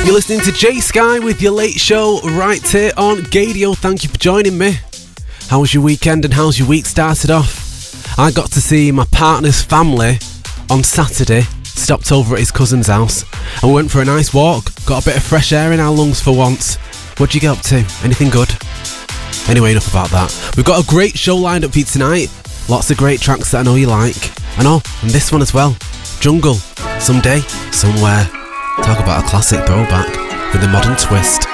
You're listening to Jay Sky with your late show right here on Gadio. Thank you for joining me. How was your weekend and how's your week started off? I got to see my partner's family on Saturday. Stopped over at his cousin's house and we went for a nice walk. Got a bit of fresh air in our lungs for once. What'd you get up to? Anything good? Anyway, enough about that. We've got a great show lined up for you tonight. Lots of great tracks that I know you like. And this one as well. Jungle, Someday, Somewhere. Talk about a classic throwback with a modern twist.